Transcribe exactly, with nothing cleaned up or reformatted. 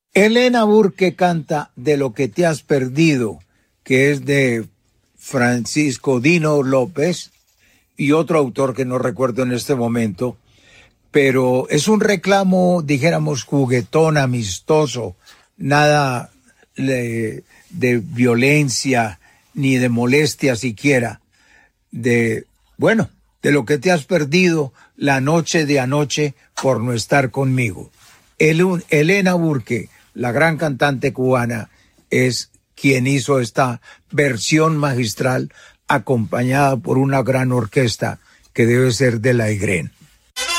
Elena Burke canta De lo que te has perdido, que es de Francisco Dino López y otro autor que no recuerdo en este momento, pero es un reclamo, dijéramos, juguetón, amistoso, nada de, de violencia ni de molestia siquiera, de, bueno, de lo que te has perdido la noche de anoche por no estar conmigo. El, Elena Burke, la gran cantante cubana, es quien hizo esta versión magistral acompañada por una gran orquesta que debe ser de la I G R E N.